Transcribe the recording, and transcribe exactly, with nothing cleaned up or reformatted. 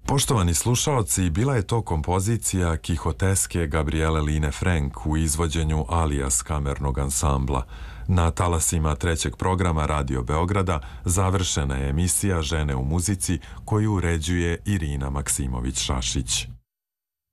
Poštovani slušaoci, bila je to kompozicija Kihoteske Gabriele Line Frank u izvođenju Alias kamernog ansambla. Na talasima trećeg programa Radio Beograda završena je emisija Žene u muzici koju uređuje Irina Maksimović-Šašić.